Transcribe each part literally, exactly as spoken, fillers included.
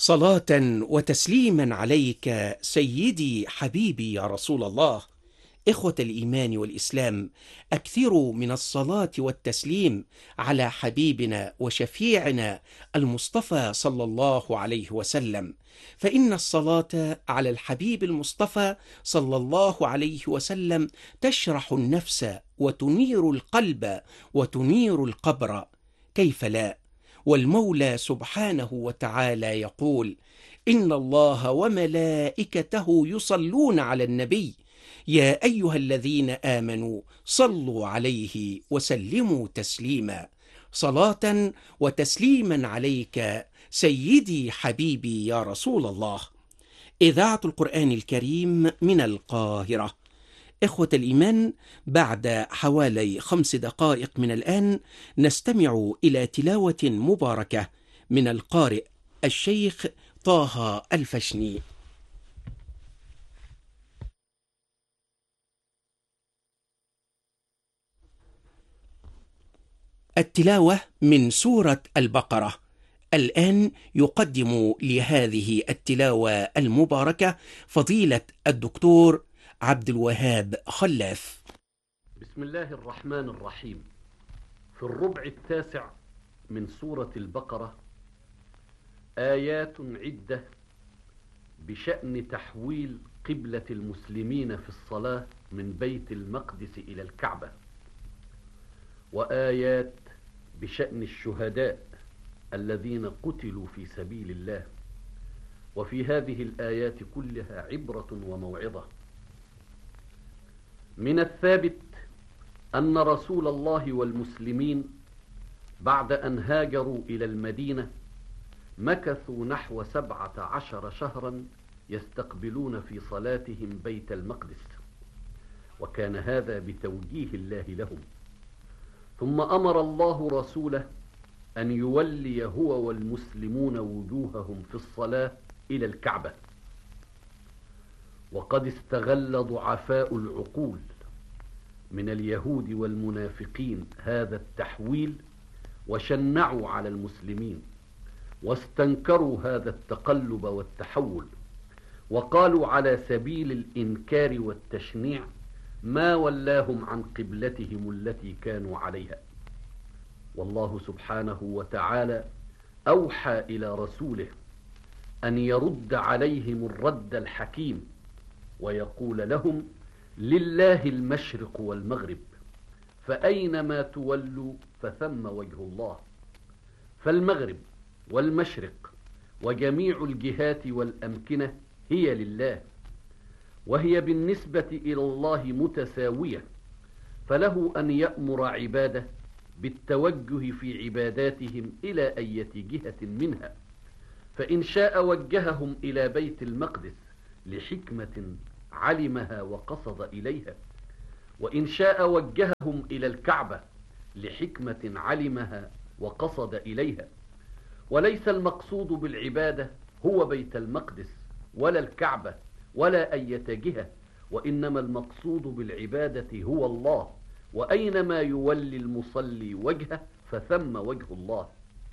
صلاة وتسليما عليك سيدي حبيبي يا رسول الله. إخوة الإيمان والإسلام، أكثروا من الصلاة والتسليم على حبيبنا وشفيعنا المصطفى صلى الله عليه وسلم، فإن الصلاة على الحبيب المصطفى صلى الله عليه وسلم تشرح النفس وتنير القلب وتنير القبر، كيف لا؟ والمولى سبحانه وتعالى يقول: إن الله وملائكته يصلون على النبي يا أيها الذين آمنوا صلوا عليه وسلموا تسليما. صلاة وتسليما عليك سيدي حبيبي يا رسول الله. إذاعة القرآن الكريم من القاهرة. إخوة الإيمان، بعد حوالي خمس دقائق من الآن نستمع إلى تلاوة مباركة من القارئ الشيخ طه الفشني. التلاوة من سورة البقرة. الآن يقدم لهذه التلاوة المباركة فضيلة الدكتور عبد الوهاب خلاف. بسم الله الرحمن الرحيم. في الربع التاسع من سورة البقرة آيات عدة بشأن تحويل قبلة المسلمين في الصلاة من بيت المقدس إلى الكعبة، وآيات بشأن الشهداء الذين قتلوا في سبيل الله. وفي هذه الآيات كلها عبرة وموعظة. من الثابت أن رسول الله والمسلمين بعد أن هاجروا إلى المدينة مكثوا نحو سبعة عشر شهرا يستقبلون في صلاتهم بيت المقدس، وكان هذا بتوجيه الله لهم. ثم أمر الله رسوله أن يولي هو والمسلمون وجوههم في الصلاة إلى الكعبة. وقد استغل ضعفاء العقول من اليهود والمنافقين هذا التحويل وشنعوا على المسلمين، واستنكروا هذا التقلب والتحول، وقالوا على سبيل الإنكار والتشنيع: ما ولاهم عن قبلتهم التي كانوا عليها. والله سبحانه وتعالى أوحى إلى رسوله أن يرد عليهم الرد الحكيم ويقول لهم: لله المشرق والمغرب، فأينما تولوا فثم وجه الله. فالمغرب والمشرق وجميع الجهات والأمكنة هي لله، وهي بالنسبة إلى الله متساوية، فله أن يأمر عباده بالتوجه في عباداتهم إلى أية جهة منها. فإن شاء وجههم إلى بيت المقدس لحكمة علمها وقصد إليها، وإن شاء وجههم إلى الكعبة لحكمة علمها وقصد إليها. وليس المقصود بالعبادة هو بيت المقدس ولا الكعبة ولا أية جهة، وإنما المقصود بالعبادة هو الله، وأينما يولي المصلي وجهه فثم وجه الله.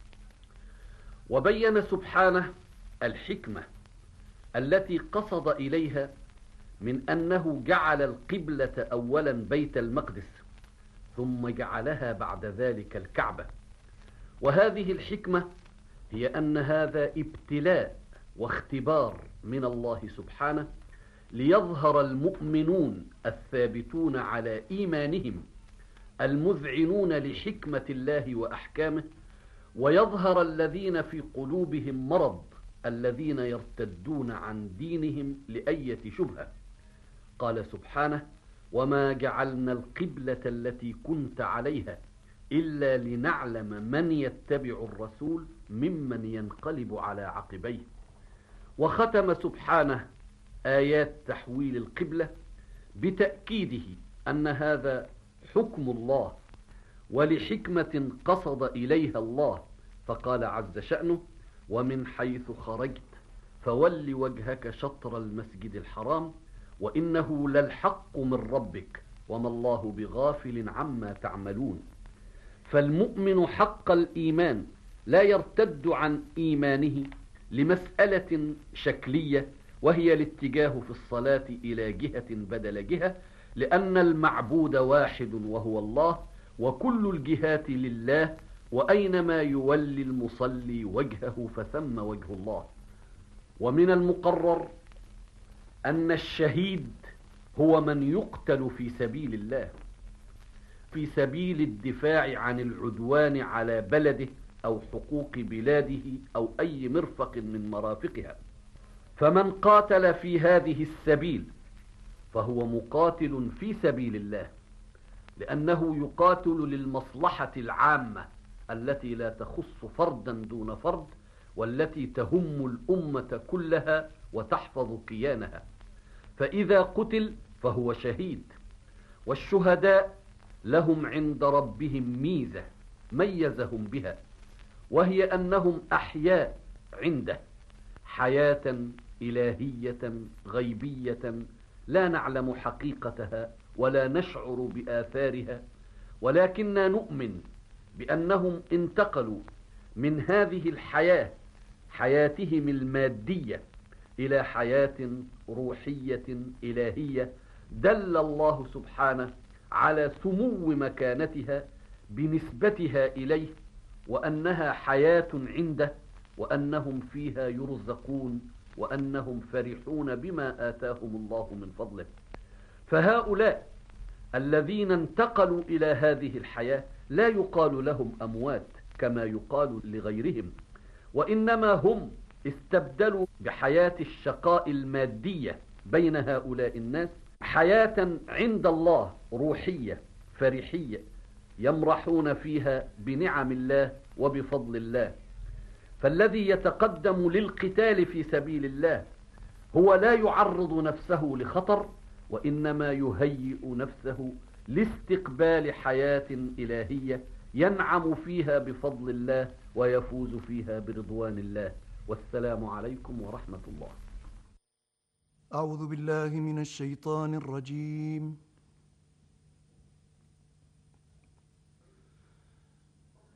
وبين سبحانه الحكمة التي قصد إليها من أنه جعل القبلة أولا بيت المقدس ثم جعلها بعد ذلك الكعبة. وهذه الحكمة هي أن هذا ابتلاء واختبار من الله سبحانه، ليظهر المؤمنون الثابتون على إيمانهم المذعنون لحكمة الله وأحكامه، ويظهر الذين في قلوبهم مرض الذين يرتدون عن دينهم لأية شبهة. قال سبحانه: وما جعلنا القبلة التي كنت عليها إلا لنعلم من يتبع الرسول ممن ينقلب على عقبيه. وختم سبحانه آيات تحويل القبلة بتأكيده أن هذا حكم الله ولحكمة قصد إليها الله، فقال عز شأنه: ومن حيث خرجت فول وجهك شطر المسجد الحرام وإنه للحق من ربك وما الله بغافل عما تعملون. فالمؤمن حق الإيمان لا يرتد عن إيمانه لمسألة شكلية، وهي الاتجاه في الصلاة إلى جهة بدل جهة، لأن المعبود واحد وهو الله، وكل الجهات لله، وأينما يولي المصلي وجهه فثم وجه الله. ومن المقرر أن الشهيد هو من يقتل في سبيل الله، في سبيل الدفاع عن العدوان على بلده أو حقوق بلاده أو أي مرفق من مرافقها. فمن قاتل في هذه السبيل فهو مقاتل في سبيل الله، لأنه يقاتل للمصلحة العامة التي لا تخص فردا دون فرد، والتي تهم الأمة كلها وتحفظ كيانها. فإذا قتل فهو شهيد. والشهداء لهم عند ربهم ميزة ميزهم بها، وهي أنهم أحياء عنده حياة إلهية غيبية لا نعلم حقيقتها ولا نشعر بآثارها، ولكننا نؤمن بأنهم انتقلوا من هذه الحياة حياتهم المادية إلى حياة روحية إلهية دل الله سبحانه على سمو مكانتها بنسبتها إليه، وأنها حياة عنده، وأنهم فيها يرزقون، وأنهم فرحون بما آتاهم الله من فضله. فهؤلاء الذين انتقلوا إلى هذه الحياة لا يقال لهم أموات كما يقال لغيرهم، وإنما هم استبدلوا بحياة الشقاء المادية بين هؤلاء الناس حياة عند الله روحية فرحية يمرحون فيها بنعم الله وبفضل الله. فالذي يتقدم للقتال في سبيل الله هو لا يعرض نفسه لخطر، وإنما يهيئ نفسه لاستقبال حياة إلهية ينعم فيها بفضل الله ويفوز فيها برضوان الله. والسلام عليكم ورحمة الله. أعوذ بالله من الشيطان الرجيم.